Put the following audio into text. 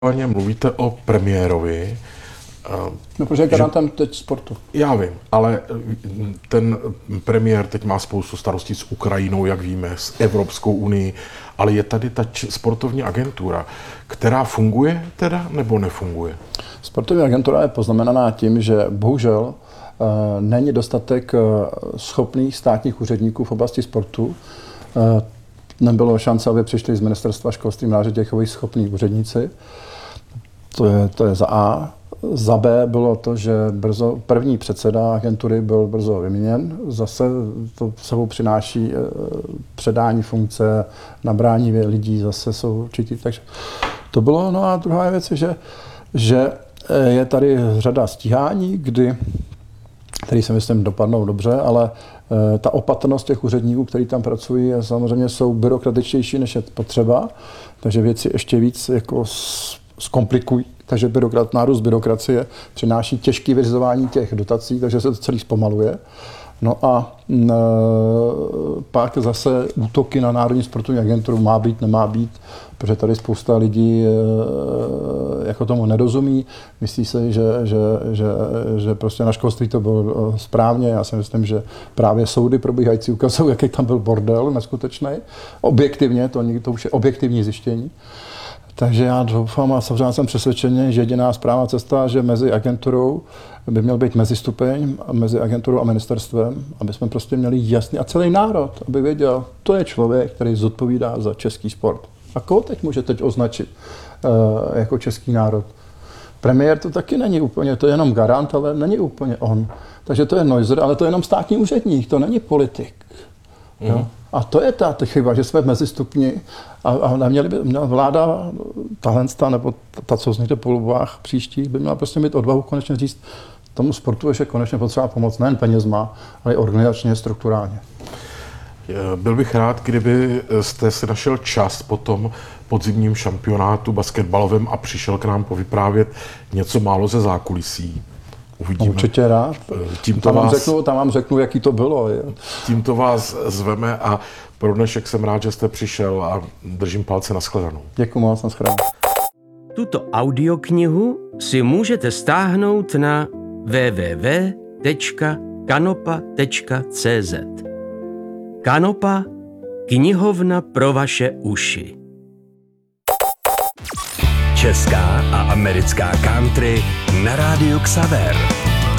Mluvíte o premiérovi. No, protože je garantem teď sportu. Já vím, ale ten premiér teď má spoustu starostí s Ukrajinou, jak víme, s Evropskou unii, ale je tady ta sportovní agentura, která funguje teda nebo nefunguje? Sportovní agentura je poznamenaná tím, že bohužel není dostatek schopných státních úředníků v oblasti sportu. Nebylo šance, aby přišli z ministerstva školství mládeže těchových schopných úředníci. To je za A. Za B bylo to, že první předseda agentury byl brzo vyměněn. Zase to sebou přináší předání funkce, nabrání lidí, zase jsou určitě. Takže to bylo. No a druhá věc je, že je tady řada stíhání, který se myslím dopadnou dobře, ale ta opatrnost těch úředníků, kteří tam pracují, samozřejmě jsou byrokratičtější, než je potřeba, takže věci ještě víc jako zkomplikují. Takže nárůst byrokracie přináší těžké vyřizování těch dotací, takže se to celý zpomaluje. No a pak zase útoky na Národní sportovní agenturu má být, nemá být, protože tady spousta lidí jako tomu nerozumí. Myslí se, že prostě na školství to bylo správně. Já si myslím, že právě soudy probíhající ukazují, jaký tam byl bordel neskutečný. Objektivně, to už je objektivní zjištění. Takže já doufám a samozřejmě jsem přesvědčený, že jediná správná cesta, že mezi agenturou by měl být mezistupeň mezi agenturou a ministerstvem, aby jsme prostě měli jasný a celý národ, aby věděl, to je člověk, který zodpovídá za český sport. A koho teď může označit jako český národ? Premiér to taky není úplně, to je jenom garant, ale není úplně on. Takže to je Neuser, ale to je jenom státní úředník, to není politik. Jo? A to je ta chyba, že jsme v mezistupni a měla vláda talensta, nebo ta, co vznikne po volbách příštích, by měla prostě mít odvahu konečně říct tomu sportu, že konečně potřeba pomoct nejen penězma, ale i organizačně, strukturálně. Byl bych rád, kdyby jste si našel čas po tom podzimním šampionátu basketbalovém a přišel k nám povyprávět něco málo ze zákulisí. Uvidíme. Určitě rád. Tam vám řeknu, jaký to bylo. Tímto vás zveme a pro dnešek jsem rád, že jste přišel a držím palce na shledanou. Děkuji moc, na shledanou. Tuto audioknihu si můžete stáhnout na www.kanopa.cz. Kanopa, knihovna pro vaše uši. Česká a americká country na rádiu Xaver.